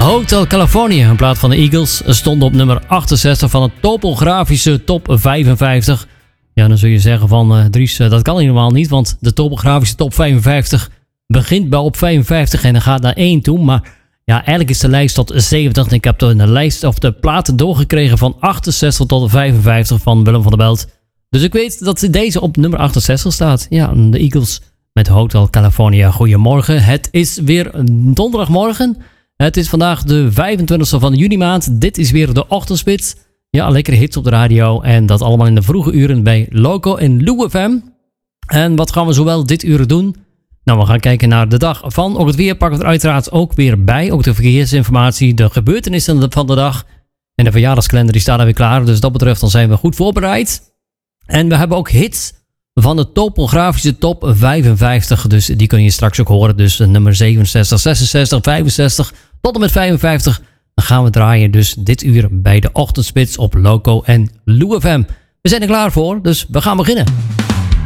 Hotel California, in plaats van de Eagles, stond op nummer 68 van het topografische top 55. Ja, dan zul je zeggen van Dries, dat kan helemaal niet, want de topografische top 55 begint bij op 55 en dan gaat naar 1 toe. Maar ja, eigenlijk is de lijst tot 70. Ik heb de lijst of de platen doorgekregen van 68 tot 55 van Willem van der Belt. Dus ik weet dat deze op nummer 68 staat. Ja, de Eagles met Hotel California. Goedemorgen, het is weer donderdagmorgen. Het is vandaag de 25e van juni maand. Dit is weer de ochtendspits. Ja, lekkere hits op de radio. En dat allemaal in de vroege uren bij Loco en Lou FM. En wat gaan we zowel dit uur doen? Nou, we gaan kijken naar de dag van. Ook het weer pakken we er uiteraard ook weer bij. Ook de verkeersinformatie, de gebeurtenissen van de dag. En de verjaardagskalender die staat er weer klaar. Dus dat betreft dan zijn we goed voorbereid. En we hebben ook hits van de topografische top 55. Dus die kun je straks ook horen. Dus nummer 67, 66, 65 tot en met 55. Dan gaan we draaien dus dit uur bij de ochtendspits op Loco en Lou FM. We zijn er klaar voor, dus we gaan beginnen.